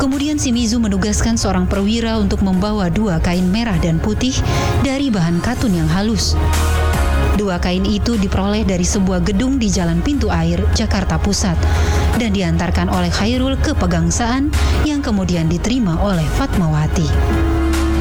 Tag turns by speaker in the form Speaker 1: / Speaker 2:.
Speaker 1: Kemudian si Mizu menugaskan seorang perwira untuk membawa 2 kain merah dan putih dari bahan katun yang halus. 2 kain itu diperoleh dari sebuah gedung di Jalan Pintu Air, Jakarta Pusat, dan diantarkan oleh Khairul ke Pegangsaan yang kemudian diterima oleh Fatmawati.